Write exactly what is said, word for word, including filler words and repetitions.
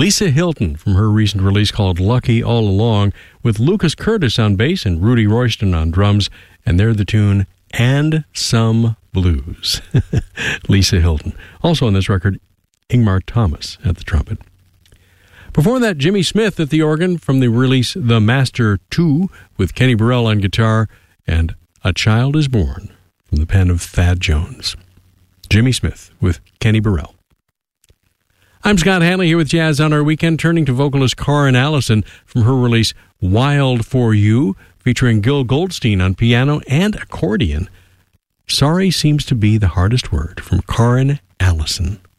Lisa Hilton from her recent release called Lucky All Along, with Lucas Curtis on bass and Rudy Royston on drums, and they're the tune And Some Blues. Lisa Hilton. Also on this record, Ingmar Thomas at the trumpet. Before that, Jimmy Smith at the organ from the release The Master two, with Kenny Burrell on guitar, and A Child is Born from the pen of Thad Jones. Jimmy Smith with Kenny Burrell. I'm Scott Hanley here with Jazz on Our Weekend, turning to vocalist Karin Allison from her release Wild for You, featuring Gil Goldstein on piano and accordion. Sorry Seems to Be the Hardest Word from Karin Allison.